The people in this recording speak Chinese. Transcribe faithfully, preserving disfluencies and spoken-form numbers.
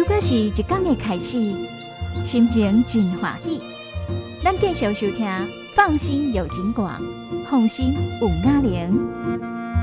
又是一天的开始，心情真欢喜。咱继续收听《放心有景广》，放心有雅玲。